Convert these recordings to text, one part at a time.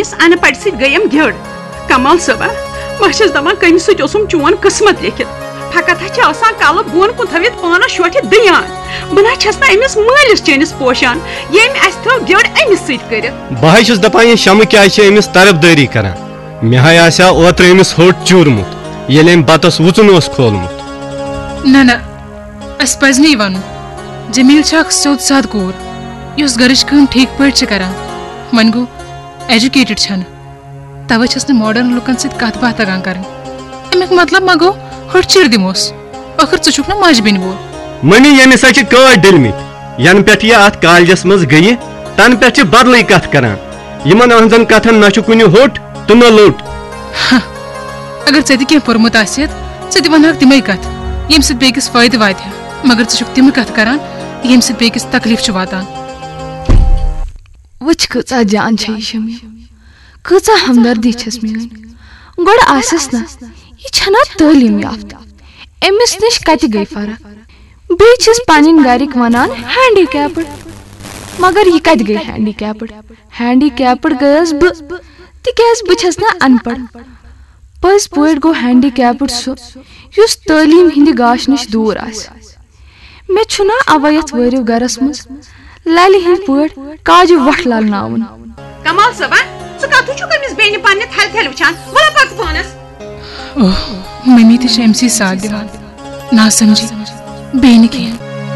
أمس أنا پڑسيت گيم گھر کمال صبا بہٕ چھَس دپان کٔمِس سۭتۍ اوسُم چون قٕسمت لیکھِتھ فقط چھِ آسان کالہٕ بۄن کُن تھٲوِتھ پانَس شوٹھِ دِیان بہٕ نہ چھَس نہٕ أمِس مٲلِس چٲنِس پوشان ییٚمۍ اَسہِ تھٲو گٔر أمِس سۭتۍ کٔرِتھ بہٕ چھُس دپان یہِ شمہٕ کیٛازِ چھِ أمِس طرفدٲری کران مےٚ ہاے آسہِ ہا اوترٕ أمِس ہوٚٹ چوٗرمُت ییٚلہِ أمۍ بتس وُژُن اوس کھولمُت نہ نہ اَسہِ پَزِ نہٕ یہِ وَنُن جمیٖل چھِ اکھ سیوٚد سادٕ کوٗر یُس گرٕچ کٲم ٹھیٖک پٲٹھۍ چھِ کران وۄنۍ گوٚو ایجوکیٹڈ چھَنہٕ توے چھَس نہٕ ماڈٲرن لُکن سۭتۍ کتھ باتھ تگان کرٕنۍ امیُک مطلب ما گوٚو ہُٹھ چِر دِموس ٲخٕر ژٕ چھُکھ نہ ماجہِ بیٚنہِ وول مٔمی ییٚمِس ہسا چھِ کٲٹۍ ڈٔلمٕتۍ ینہٕ پٮ۪ٹھ یہِ اتھ کالجس منٛز گٔیہِ تنہٕ پٮ۪ٹھ چھِ بدلٕے کتھ کران یِمن أہنٛزن کتھن نہ چھُ کُنہِ ہوٚٹ تہٕ نہ لوٚٹ اگر ژےٚ تہِ کینٛہہ پوٚرمُت آسیتھ ژٕ تہِ ونہاکھ تِمے کتھ ییٚمہِ سۭتۍ بیٚکِس فٲیدٕ واتہِ ہا مگر ژٕ چھُکھ تِمہٕ کتھ کران ییٚمہِ سۭتۍ بیٚکِس تکلیف چھُ واتان وٕچھ کۭژاہ جان چھےٚ یہِ شمی کۭژاہ ہمدردی چھس میٲنۍ گۄڈٕ آسٮ۪س نہ یہِ چھنا تعلیٖم یافتہٕ أمِس نِش کتہِ گٔے فرق بیٚیہِ چھِس پنٕنۍ گرِکۍ ونان ہینڈی کیپٕڈ مگر یہِ کتہِ گٔے ہینڈی کیپٕڈ ہینڈی کیپٕڈ گٔیس بہٕ تِکیازِ بہٕ چھس نہ ان پڑھ پٔزۍ پٲٹھۍ گوٚو ہینڈی کیپٕڈ سُہ یُس تعلیٖم ہٕنٛدِ گاش نِش دوٗر آسہِ مےٚ چھُنا اَوے یتھ وٲرِو گرس منٛز للہِ ہٕنٛدۍ پٲٹھۍ کاجہِ وۄٹھ للناوُن کمال صٲبا ژٕ کتھ چھُکھ أمِس بیٚنہِ پننہِ تھلہِ تھلہِ وٕچھان وَلا پَکہٕ پانس اوہ ممی تہِ چھِ أمسٕے ساتھ دِوان نا سمجھی بیٚیہِ نہٕ کینٛہہ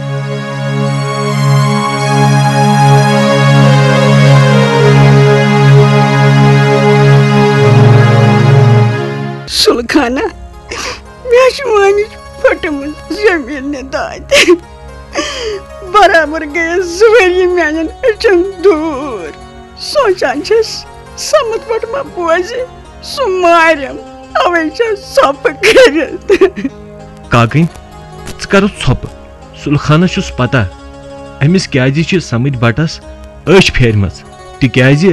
سُلخانا مےٚ چھُ وٲنِج پھٔٹمٕژ زٔمیٖنہِ دادِ برابر گٔیَس 2 ؤری میانٮ۪ن أچھن دوٗر سونٛچان چھَس سمت پٲٹھۍ ما بوزِ سُہ مارٮ۪م اوے چھَس ژھۄپہٕ کٔرِتھ کاکٕنۍ ژٕ کر ژھۄپہٕ سُلخانس چھُس پتہ أمِس کیازِ چھِ سمٕجھ بٹس أچھ پھیرمٕژ تِکیازِ